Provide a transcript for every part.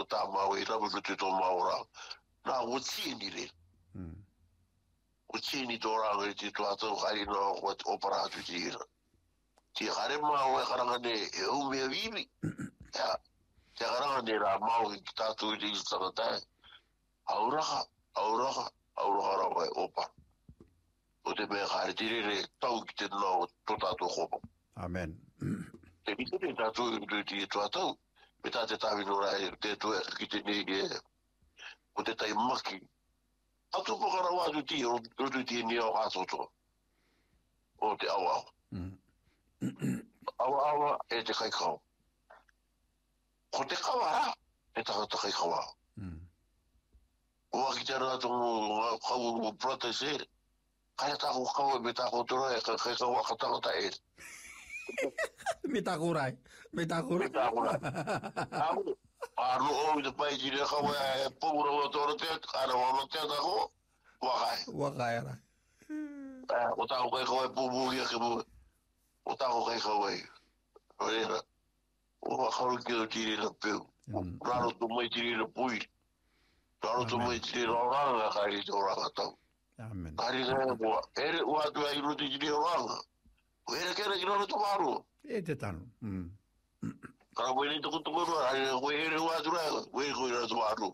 ta mau I rabu te to maura na o tini le o tini to ranga te to ato hai no o opera tu tira ti hare mau e karanga ne e o me vivi ya te karanga ne ra mau ki tatu te tata auraha rawa e opa o te me hare tiri re tau ki te no to tatu hopo Amen. te mito te tatu te to ato me ta te tawi no rai te to e ki te ne o te tai maki atu pokara watu ti o tu ti ni o asoto o te awa awa e te kai kau ko te kawara e taka kai kawa o aki te rato kau protese kai tako kau me tako tura e kai kawa katangata e Mitakurai. Anu o te pai tiri kawa e pura o toro te ana wana te tako Wakai ra. o tako kai kawa e pupu ia ke mu o tako kai kawa e o era o akaru ki o tiri na peu raro tu mai tiri na pui raro tu mai tiri na oranga kari te oranga tau Amen. kari na ua ere ua tu ai ruti tiri oranga o ere kere ki raro tu maru E te tanu. kara koe ni tuku tuku rua koe ere ua tu rai koe koe raro tu maru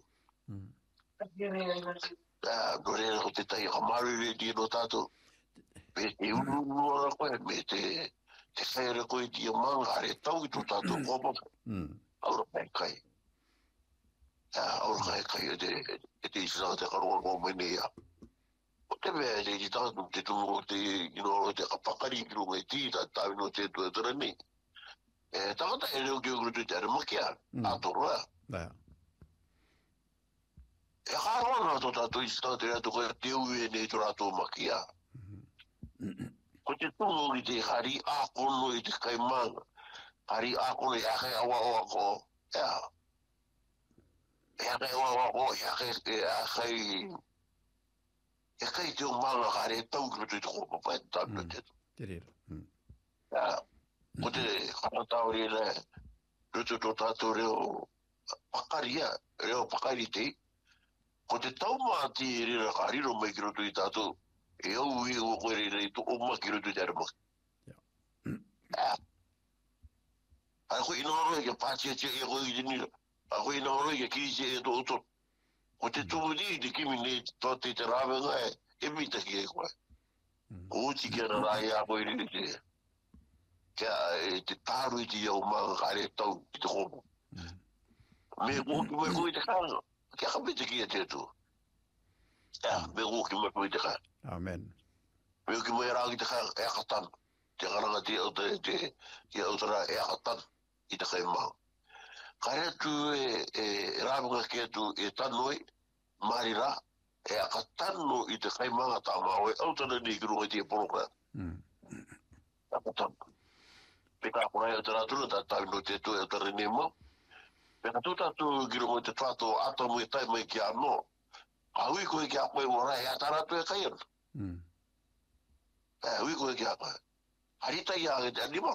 Dorena ko te tai hamaru re ti no tato pe te unu ora koe me te whaere koe ti a manga re tau i tu tato kopa aura kai aura kai e te isa te karoa ko mene ia o te mea te tato te tumu te te kapakari ki runga i ti ta tawi no te tu e tarani e takata e reo ki o grutu te aramakia atoroa e haroa to tato i sta te rato koe te ue nei to rato makia ko te tumu i te hari a kono i te kaimanga hari a kono i ake awa oa ko e ake awa oa ko e kai te o manga kare tau ki te toko papai tata te ko te kamatau ri le rutu to tato reo pakari te ko te tau maati rira kariro mai ki roto i tato e au i o koe rira i to o maki roto i te aramaki a koe ina oi ke pātia tia e koe i te nira a koe ina oi ke kirisi e to oto ko te tumu ni te kimi ne to te rawenga e mita ki e koe ko uti ki ana rai a koe rira te kia te tāru i te iau manga kare tau i te homo me koe i te kanga kia kapite ki e te tu me koe me koe i te kanga Amen. me koe me rāgi te kanga e akatan te karanga te autara e akatan i te kai maha kare tu e rāwanga ki atu e tanoi marira e akatano i te kai maha tā maho e autara ni ki runga i te poroka akatan pe ka korai o te rātuna tā tāwi no te tu e autara ni mo pe ka tu tātu ki runga i te tuato ato mo i tai mai ki anō a hui koe ki a koe ora e ataratu e kai anu hui koe ki a koe harita i age te anima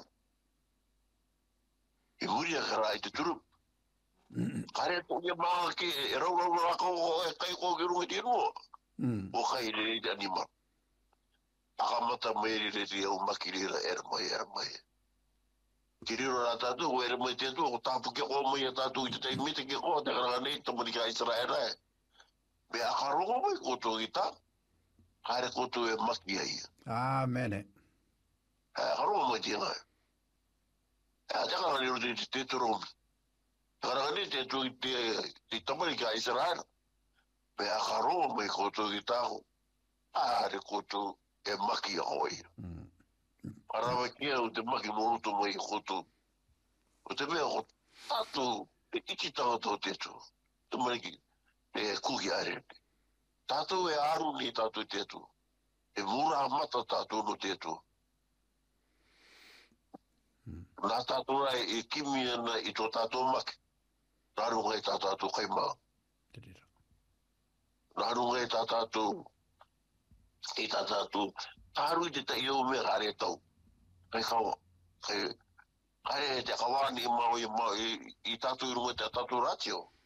i muri a kara i te turu kare to ia maa ki e rau rako e kai ko ki runga i te inua o kai re i te anima akamata mai re te au makirira era mai ki riro rā tātu o era mai te tu o tāpu ke o mai a tātu i te taimite ke o te karanga nei tamani ka Israela e me a karongo mai koto i tā kare koto e maki ai Amen. karongo mai tia ngai te karanga ni te turo karanga ni te tu i te tamani ka Israela me a karongo mai koto i tā kare koto e maki a hoi Arawa kia o te maki moruto mai koto o te mea ko tātu e iki tātou te tu te mariki e kuki are tātou e aru ni tātou te tu e mura mata tātou no te tu nā tātou rai e kimi ana i tō tātou maki nāru ngai tā tātou kai maa nāru ngai tā tātou i tā tātou tāru i te tai o mea kare tau kai kawa kai te kawani mau i tātou i runga te tātou ratio